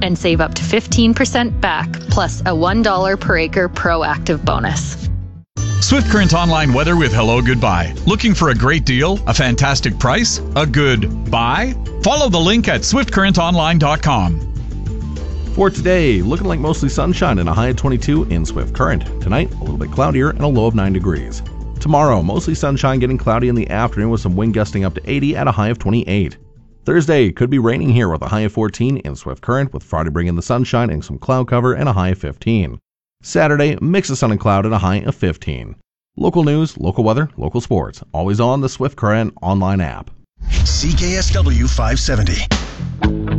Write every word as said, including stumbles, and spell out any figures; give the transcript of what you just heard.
and save up to fifteen percent back, plus a one dollar per acre proactive bonus. Swift Current Online weather with Hello Goodbye. Looking for a great deal? A fantastic price? A good buy? Follow the link at swift current online dot com. For today, looking like mostly sunshine and a high of twenty-two in Swift Current. Tonight, a little bit cloudier and a low of nine degrees. Tomorrow, mostly sunshine, getting cloudy in the afternoon with some wind gusting up to eighty at a high of twenty-eight. Thursday, could be raining here with a high of fourteen in Swift Current, with Friday bringing the sunshine and some cloud cover and a high of fifteen. Saturday, mix of sun and cloud and a high of fifteen. Local news, local weather, local sports. Always on the Swift Current online app. C K S W five seventy.